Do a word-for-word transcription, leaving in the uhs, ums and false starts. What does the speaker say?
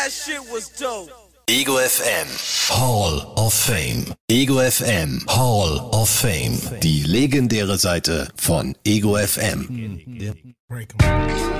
that shit was dope. Ego F M Hall of Fame. Ego F M Hall of Fame. Die legendäre Seite von Ego F M.